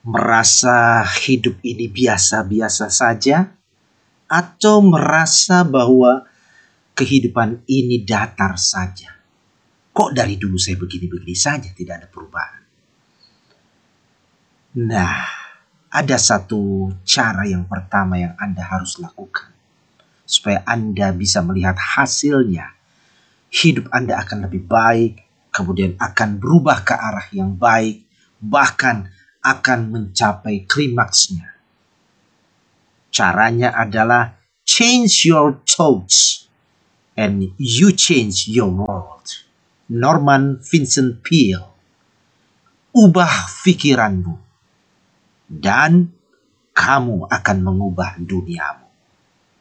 Merasa hidup ini biasa-biasa saja, atau merasa bahwa kehidupan ini datar saja? Kok dari dulu saya begini-begini saja, tidak ada perubahan? Nah, ada satu cara yang pertama yang Anda harus lakukan, supaya Anda bisa melihat hasilnya. Hidup Anda akan lebih baik, kemudian akan berubah ke arah yang baik, bahkan akan mencapai klimaksnya. Caranya adalah change your thoughts and you change your world. Norman Vincent Peale. Ubah pikiranmu dan kamu akan mengubah duniamu.